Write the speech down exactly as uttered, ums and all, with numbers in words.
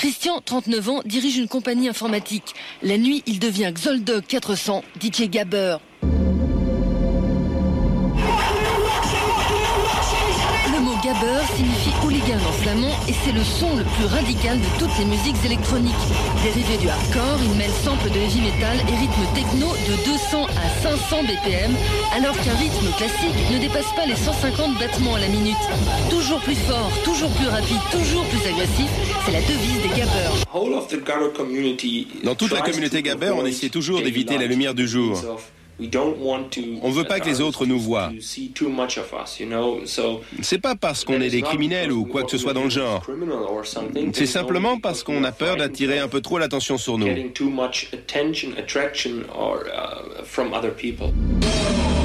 Christian, trente-neuf ans, dirige une compagnie informatique. La nuit, il devient Xoldog quatre cents, D J Gabber. Le mot Gabber signifie hooligan en flamand et c'est le son le plus radical de toutes les musiques électroniques. Dérivé du hardcore, il mêle samples de heavy metal et rythme techno de deux cents à cinq cents B P M, alors qu'un rythme classique ne dépasse pas les cent cinquante battements à la minute. Toujours plus fort, toujours plus rapide, toujours plus agressif, c'est la devise des Gabbers. Dans toute la communauté Gabber, on essaie toujours d'éviter la lumière du jour. On ne veut pas que les autres nous voient. C'est pas parce qu'on est des criminels ou quoi que ce soit dans le genre. C'est simplement parce qu'on a peur d'attirer un peu trop l'attention sur nous.